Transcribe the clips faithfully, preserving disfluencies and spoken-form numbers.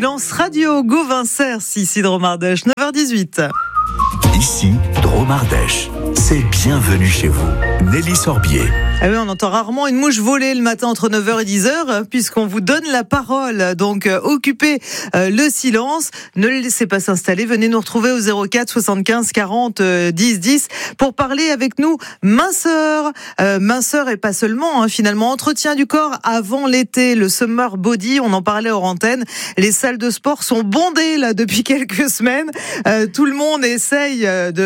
Silence Radio. Go Vincers, ici Dromardèche, neuf heures dix-huit. Ici, Dromardèche. C'est bienvenue chez vous. Nelly Sorbier. Ah oui, on entend rarement une mouche voler le matin entre neuf heures et dix heures, puisqu'on vous donne la parole. Donc, euh, occupez euh, le silence. Ne le laissez pas s'installer. Venez nous retrouver au zéro quatre soixante-quinze quarante dix dix pour parler avec nous minceur. Euh, minceur et pas seulement, hein, finalement. Entretien du corps avant l'été, le summer body. On en parlait hors antenne. Les salles de sport sont bondées, là, depuis quelques semaines. Euh, tout le monde essaye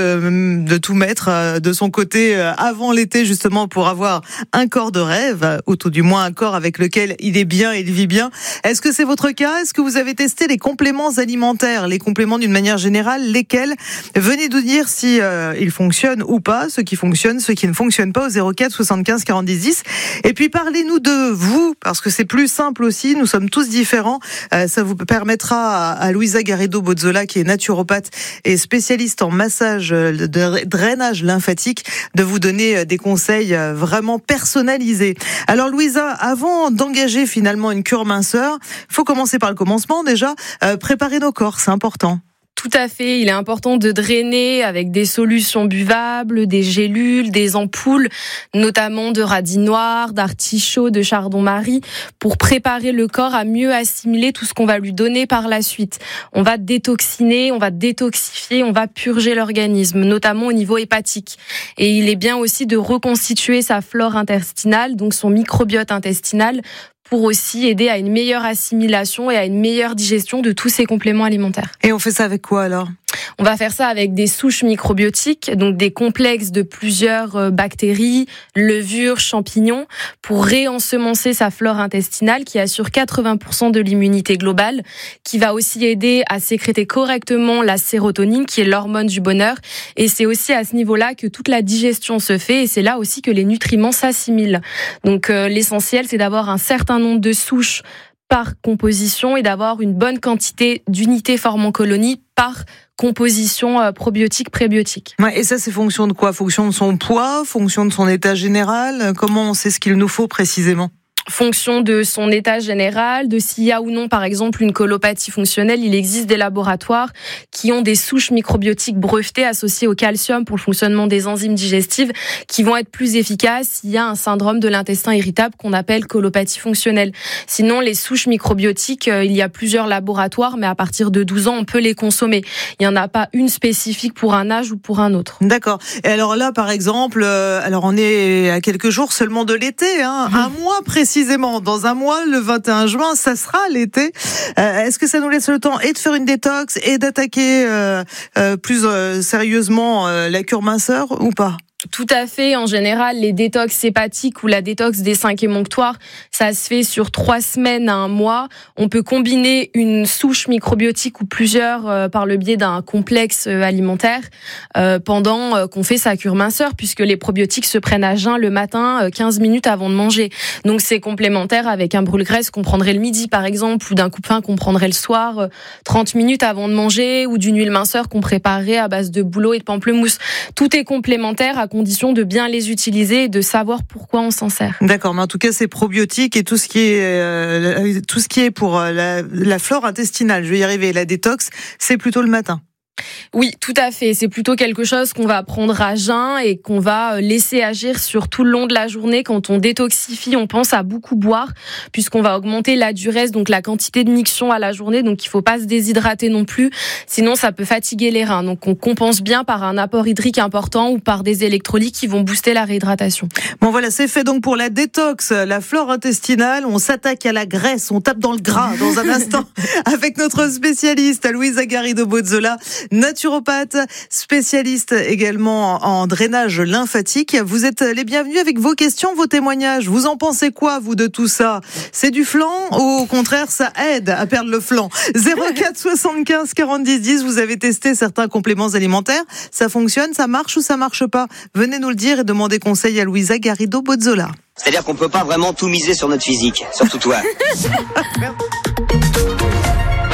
de, de tout mettre euh, de son côté euh, avant l'été, justement, pour avoir un corps de rêve, ou tout du moins un corps avec lequel il est bien et il vit bien. Est-ce que c'est votre cas ? Est-ce que vous avez testé les compléments alimentaires, les compléments d'une manière générale, lesquels ? Venez nous dire si euh, ils fonctionnent ou pas, ceux qui fonctionnent, ceux qui ne fonctionnent pas, au zéro quatre soixante-quinze quarante dix dix. Et puis parlez-nous de vous, parce que c'est plus simple aussi, nous sommes tous différents. Euh, ça vous permettra à, à Louisa Garrido-Bozzola, qui est naturopathe et spécialiste en massage de drainage lymphatique, de vous donner des conseils vraiment personnalisé. Alors Louisa, avant d'engager finalement une cure minceur, faut commencer par le commencement déjà, euh, préparer nos corps, c'est important. Tout à fait, il est important de drainer avec des solutions buvables, des gélules, des ampoules, notamment de radis noirs, d'artichaut, de chardon-marie, pour préparer le corps à mieux assimiler tout ce qu'on va lui donner par la suite. On va détoxiner, on va détoxifier, on va purger l'organisme, notamment au niveau hépatique. Et il est bien aussi de reconstituer sa flore intestinale, donc son microbiote intestinal, pour aussi aider à une meilleure assimilation et à une meilleure digestion de tous ces compléments alimentaires. Et on fait ça avec quoi alors ? On va faire ça avec des souches microbiotiques, donc des complexes de plusieurs bactéries, levures, champignons, pour réensemencer sa flore intestinale qui assure quatre-vingts pour cent de l'immunité globale, qui va aussi aider à sécréter correctement la sérotonine, qui est l'hormone du bonheur. Et c'est aussi à ce niveau-là que toute la digestion se fait, et c'est là aussi que les nutriments s'assimilent. Donc euh, l'essentiel, c'est d'avoir un certain nombre de souches par composition et d'avoir une bonne quantité d'unités formant colonie par composition euh, probiotique, prébiotique. Ouais, et ça, c'est fonction de quoi ? Fonction de son poids, fonction de son état général ? Comment on sait ce qu'il nous faut précisément ? Fonction de son état général, de s'il y a ou non, par exemple, une colopathie fonctionnelle. Il existe des laboratoires qui ont des souches microbiotiques brevetées associées au calcium pour le fonctionnement des enzymes digestives qui vont être plus efficaces s'il y a un syndrome de l'intestin irritable qu'on appelle colopathie fonctionnelle. Sinon, les souches microbiotiques, il y a plusieurs laboratoires, mais à partir de douze ans, on peut les consommer. Il n'y en a pas une spécifique pour un âge ou pour un autre. D'accord. Et alors là, par exemple, euh, alors on est à quelques jours seulement de l'été, hein, mmh. un mois précis. Précisément, dans un mois, le vingt et un juin, ça sera l'été. Euh, est-ce que ça nous laisse le temps et de faire une détox et d'attaquer euh, euh, plus euh, sérieusement euh, la cure minceur ou pas ? Tout à fait. En général, les détox hépatiques ou la détox des cinq émonctoires, ça se fait sur trois semaines à un mois. On peut combiner une souche microbiotique ou plusieurs euh, par le biais d'un complexe euh, alimentaire euh, pendant euh, qu'on fait sa cure minceur, puisque les probiotiques se prennent à jeun le matin, euh, quinze minutes avant de manger. Donc c'est complémentaire avec un brûle-graisse qu'on prendrait le midi, par exemple, ou d'un coupe-faim qu'on prendrait le soir, euh, trente minutes avant de manger, ou d'une huile minceur qu'on préparerait à base de bouleau et de pamplemousse. Tout est complémentaire à condition de bien les utiliser et de savoir pourquoi on s'en sert. D'accord, mais en tout cas, c'est probiotique et tout ce qui est euh, tout ce qui est pour la, la flore intestinale, je vais y arriver, la détox, c'est plutôt le matin. Oui, tout à fait. C'est plutôt quelque chose qu'on va prendre à jeun et qu'on va laisser agir sur tout le long de la journée. Quand on détoxifie, on pense à beaucoup boire puisqu'on va augmenter la duresse, donc la quantité de miction à la journée. Donc, il faut pas se déshydrater non plus. Sinon, ça peut fatiguer les reins. Donc, on compense bien par un apport hydrique important ou par des électrolytes qui vont booster la réhydratation. Bon, voilà, c'est fait donc pour la détox, la flore intestinale. On s'attaque à la graisse, on tape dans le gras dans un instant avec notre spécialiste, Louisa Garrido-Bozzola, naturopathe, spécialiste également en drainage lymphatique. Vous êtes les bienvenus avec vos questions, vos témoignages. Vous en pensez quoi, vous, de tout ça ? C'est du flan ou au contraire, ça aide à perdre le flan ? zéro quatre soixante-quinze quarante dix dix, vous avez testé certains compléments alimentaires. Ça fonctionne, ça marche ou ça marche pas ? Venez nous le dire et demandez conseil à Louisa Garrido-Bozzola. C'est-à-dire qu'on peut pas vraiment tout miser sur notre physique, surtout toi. Cette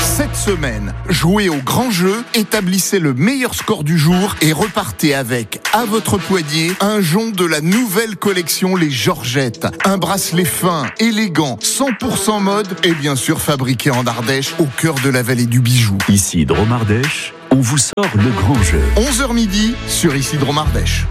semaine. Jouez au grand jeu, établissez le meilleur score du jour et repartez avec, à votre poignet, un jonc de la nouvelle collection Les Georgettes. Un bracelet fin, élégant, cent pour cent mode et bien sûr fabriqué en Ardèche, au cœur de la vallée du bijou. Ici Dromardèche, on vous sort le grand jeu. onze heures midi sur Ici Dromardèche.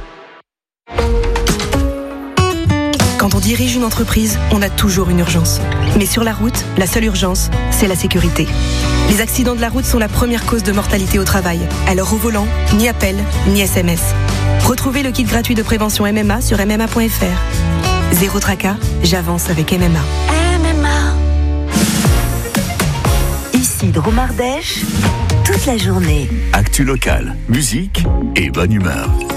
Quand on dirige une entreprise, on a toujours une urgence. Mais sur la route, la seule urgence, c'est la sécurité. Les accidents de la route sont la première cause de mortalité au travail. Alors au volant, ni appel, ni S M S. Retrouvez le kit gratuit de prévention M M A sur m m a point f r. Zéro tracas, j'avance avec M M A. M M A. Ici Dromardèche, toute la journée. Actu local, musique et bonne humeur.